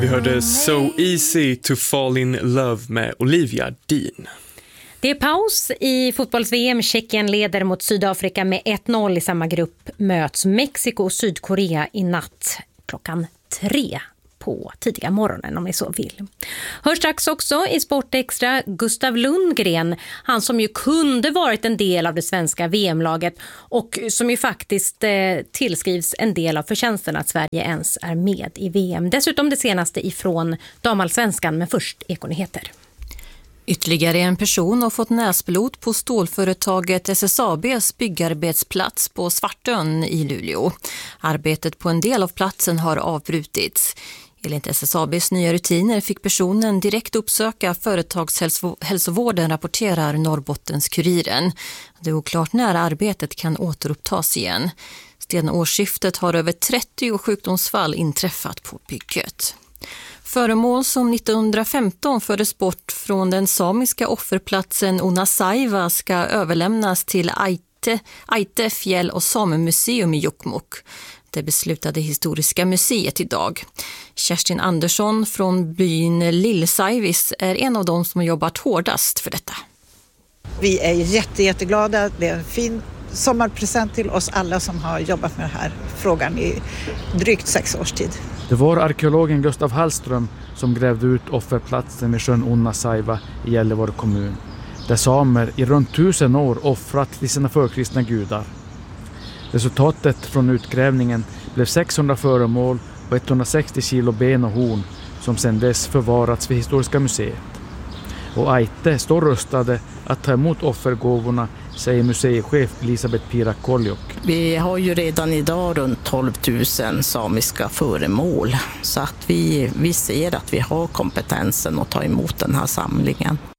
Vi hörde So Easy to Fall in Love med Olivia Dean. Det är paus i fotbolls-VM. Tjeckien leder mot Sydafrika med 1-0. I samma grupp möts Mexiko och Sydkorea i natt klockan 3 på tidiga morgonen om ni så vill. Hör strax också i Sportextra Gustav Lundgren, han som ju kunde varit en del av det svenska VM-laget och som ju faktiskt tillskrivs en del av förtjänsten att Sverige ens är med i VM. Dessutom det senaste ifrån damallsvenskan, men först ekonyheter. Ytterligare en person har fått näsblod på stålföretaget SSABs byggarbetsplats på Svartön i Luleå. Arbetet på en del av platsen har avbrutits. Enligt SSABs nya rutiner fick personen direkt uppsöka företagshälsovården, rapporterar Norrbottens-Kuriren. Det är oklart när arbetet kan återupptas igen. Sedan årsskiftet har över 30 sjukdomsfall inträffat på bygget. Föremål som 1915 fördes bort från den samiska offerplatsen Onasaiva ska överlämnas till Aite fjäll- och samemuseum i Jokkmokk. Det beslutade Historiska museet idag. Kerstin Andersson från byn Lillsaivis är en av dem som har jobbat hårdast för detta. Vi är jätteglada. Det är en fin sommarpresent till oss alla som har jobbat med den här frågan i drygt 6 års tid. Det var arkeologen Gustav Hallström som grävde ut offerplatsen vid sjön Onasaiva i Gällivare kommun, där samer i runt 1000 år offrat till sina förkristna gudar. Resultatet från utgrävningen blev 600 föremål och 160 kilo ben och horn som sedan dess förvarats vid Historiska museet. Och Aite står rustade att ta emot offergåvorna, säger museichef Elisabeth Pirakoljok. Vi har ju redan idag runt 12 000 samiska föremål, så att vi ser att vi har kompetensen att ta emot den här samlingen.